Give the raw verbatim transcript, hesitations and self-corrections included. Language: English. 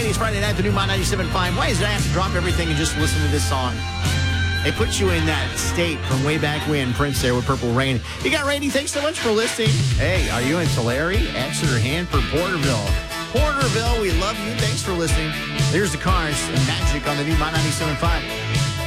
It's Friday night, the new Mod ninety-seven point five. Why is it I have to drop everything and just listen to this song? It puts you in that state from way back when. Prince there with Purple Rain. You got Randy. Thanks so much for listening. Hey, are you in Tulare? Exeter, Hanford, Porterville. Porterville, we love you. Thanks for listening. There's the Cars and Magic on the new Mod ninety-seven point five.